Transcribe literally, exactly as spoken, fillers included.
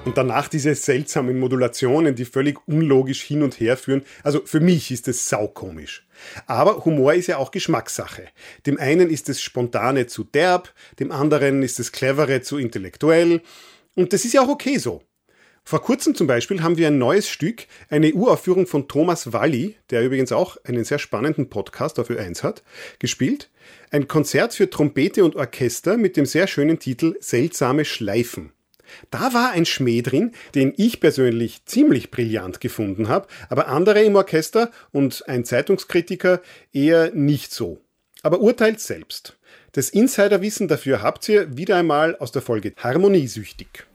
Und danach diese seltsamen Modulationen, die völlig unlogisch hin und her führen. Also für mich ist es saukomisch. Aber Humor ist ja auch Geschmackssache. Dem einen ist das Spontane zu derb, dem anderen ist das Clevere zu intellektuell. Und das ist ja auch okay so. Vor kurzem zum Beispiel haben wir ein neues Stück, eine Uraufführung von Thomas Walli, der übrigens auch einen sehr spannenden Podcast auf Ö eins hat, gespielt. Ein Konzert für Trompete und Orchester mit dem sehr schönen Titel Seltsame Schleifen. Da war ein Schmäh drin, den ich persönlich ziemlich brillant gefunden habe, aber andere im Orchester und ein Zeitungskritiker eher nicht so. Aber urteilt selbst. Das Insiderwissen dafür habt ihr wieder einmal aus der Folge Harmoniesüchtig.